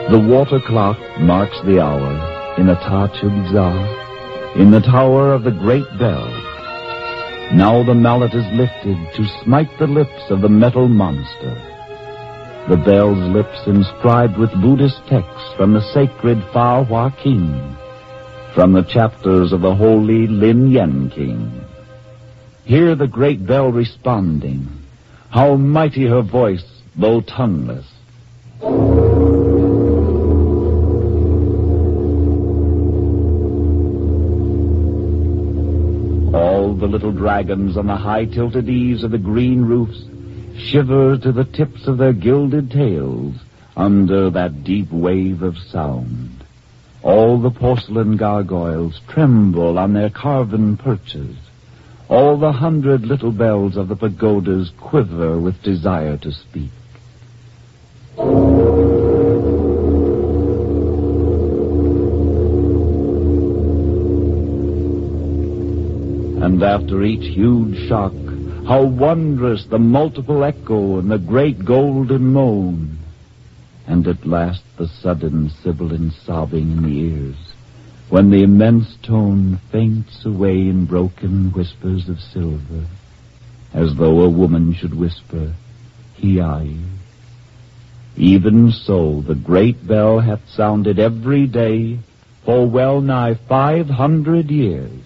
The water clock marks the hour in a Tachubza, in the tower of the great bell. Now the mallet is lifted to smite the lips of the metal monster. The bell's lips inscribed with Buddhist texts from the sacred Fa Hua King, from the chapters of the holy Lin Yen King. Hear the great bell responding. How mighty her voice, though tongueless. All the little dragons on the high-tilted eaves of the green roofs shiver to the tips of their gilded tails under that deep wave of sound. All the porcelain gargoyles tremble on their carven perches. All the 100 little bells of the pagodas quiver with desire to speak. And after each huge shock, how wondrous the multiple echo and the great golden moan. And at last the sudden sibilant sobbing in the ears, when the immense tone faints away in broken whispers of silver, as though a woman should whisper, Hiai. Even so the great bell hath sounded every day for well nigh 500 years.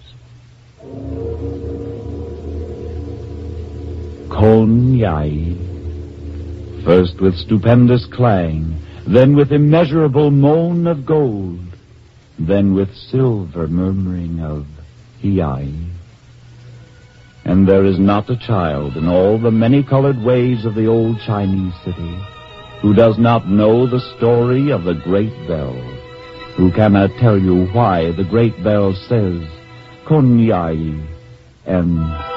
Kon Yai, first with stupendous clang, then with immeasurable moan of gold, then with silver murmuring of Hiai. And there is not a child in all the many-colored ways of the old Chinese city who does not know the story of the great bell, who cannot tell you why the great bell says Kon Yai and